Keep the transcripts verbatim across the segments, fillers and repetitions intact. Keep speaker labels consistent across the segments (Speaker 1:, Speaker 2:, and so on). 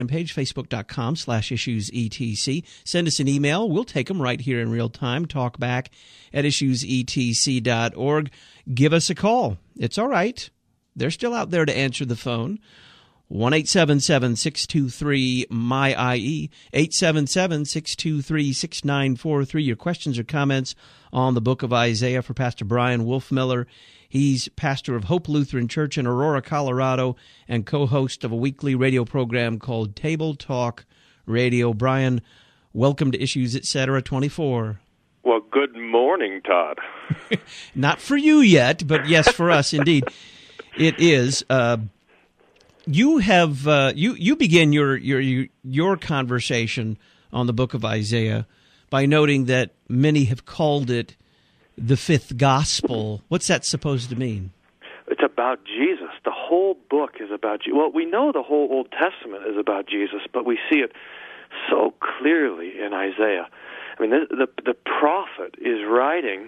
Speaker 1: page, facebook.com slash issues etc. Send us an email. We'll take them right here in real time. Talk back at issues e t c dot org. Give us a call. It's all right. They're still out there to answer the phone. one eight seven seven, six two three, M Y I E, eight seven seven, six two three, six nine four three. Your questions or comments on the book of Isaiah for Pastor Bryan Wolfmueller. He's pastor of Hope Lutheran Church in Aurora, Colorado, and co-host of a weekly radio program called Table Talk Radio. Bryan, welcome to Issues Etc. twenty-four.
Speaker 2: Well, good morning, Todd.
Speaker 1: Not for you yet, but yes, for us, indeed. It is. Uh, you have uh, you you begin your your your conversation on the book of Isaiah by noting that many have called it the fifth gospel. What's that supposed to mean?
Speaker 2: It's about Jesus. The whole book is about Jesus. Well, we know the whole Old Testament is about Jesus, but we see it so clearly in Isaiah. I mean, the the, the prophet is writing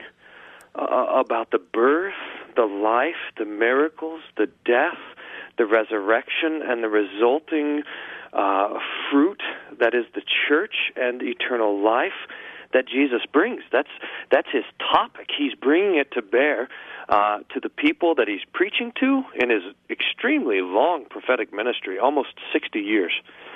Speaker 2: uh, about the birth, the life, the miracles, the death, the resurrection, and the resulting uh, fruit that is the church and eternal life that Jesus brings. That's that's his topic. He's bringing it to bear uh, to the people that he's preaching to in his extremely long prophetic ministry, almost sixty years.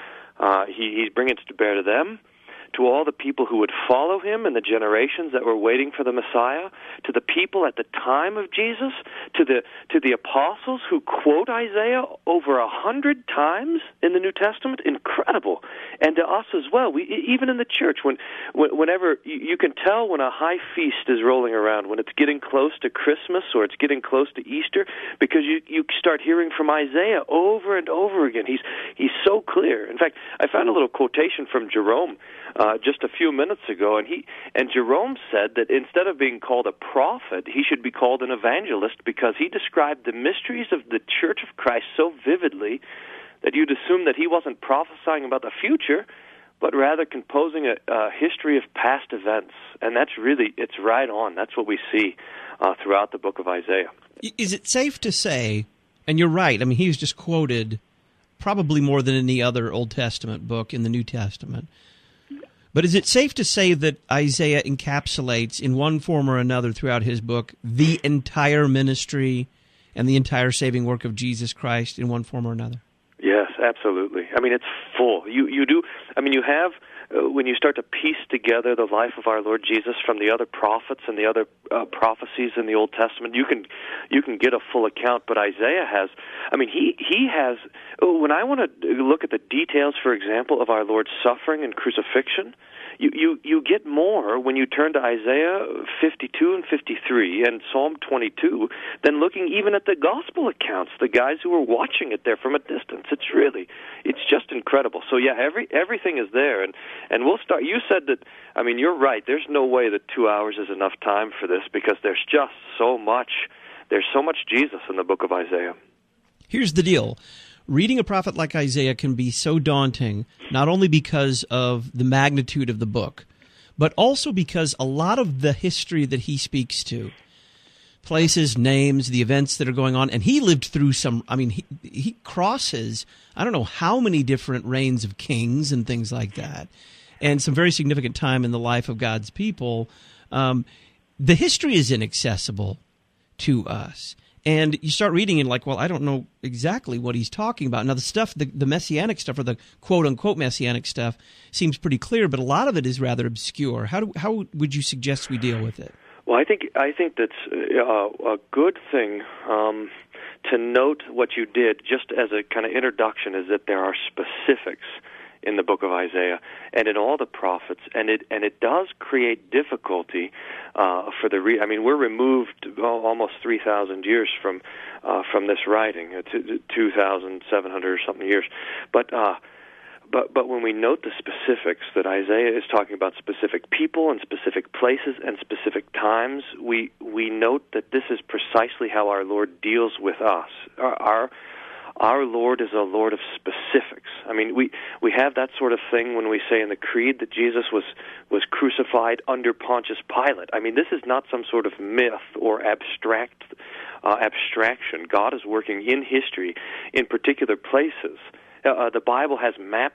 Speaker 2: Uh, he, he's bringing it to bear to them, to all the people who would follow him in the generations that were waiting for the Messiah, to the people at the time of Jesus, to the to the apostles who quote Isaiah over a hundred times in the New Testament. Incredible. And to us as well. We even in the church, when, when whenever you, you can tell when a high feast is rolling around, when it's getting close to Christmas or it's getting close to Easter, because you you start hearing from Isaiah over and over again. He's he's so clear. In fact, I found a little quotation from Jerome Uh, just a few minutes ago, and he and Jerome said that instead of being called a prophet, he should be called an evangelist, because he described the mysteries of the Church of Christ so vividly that you'd assume that he wasn't prophesying about the future, but rather composing a, a history of past events. And that's really, it's right on. That's what we see uh, throughout the book of Isaiah.
Speaker 1: Is it safe to say, and you're right, I mean, he's just quoted probably more than any other Old Testament book in the New Testament, but is it safe to say that Isaiah encapsulates, in one form or another throughout his book, the entire ministry and the entire saving work of Jesus Christ in one form or another?
Speaker 2: Yes, absolutely. I mean, it's full. You you do. I mean, you have uh, when you start to piece together the life of our Lord Jesus from the other prophets and the other uh, prophecies in the Old Testament, you can you can get a full account. But Isaiah has. I mean, he he has. When I want to look at the details, for example, of our Lord's suffering and crucifixion, you, you, you get more when you turn to Isaiah fifty-two and fifty-three and Psalm twenty-two than looking even at the gospel accounts, the guys who were watching it there from a distance. It's really, it's just incredible. So yeah, every everything is there, and, and we'll start. You said that, I mean, you're right. There's no way that two hours is enough time for this, because there's just so much, there's so much Jesus in the book of Isaiah.
Speaker 1: Here's the deal. Reading a prophet like Isaiah can be so daunting, not only because of the magnitude of the book, but also because a lot of the history that he speaks to, places, names, the events that are going on, and he lived through some, I mean, he, he crosses, I don't know how many different reigns of kings and things like that, and some very significant time in the life of God's people. Um, the history is inaccessible to us. And you start reading and like, well, I don't know exactly what he's talking about. Now, the stuff, the, the messianic stuff, or the quote-unquote messianic stuff, seems pretty clear, but a lot of it is rather obscure. How do, how would you suggest we deal with it?
Speaker 2: Well, I think I think that's uh, a good thing um, to note what you did, just as a kind of introduction, is that there are specifics in the book of Isaiah and in all the prophets, and it and it does create difficulty uh, for the re- I mean, we're removed oh, almost three thousand years from uh, from this writing, two thousand seven hundred or something years, but. Uh, But but when we note the specifics, that Isaiah is talking about specific people and specific places and specific times, we we note that this is precisely how our Lord deals with us. Our our, our Lord is a Lord of specifics. I mean, we, we have that sort of thing when we say in the Creed that Jesus was, was crucified under Pontius Pilate. I mean, this is not some sort of myth or abstract uh, abstraction. God is working in history in particular places uh, the Bible has map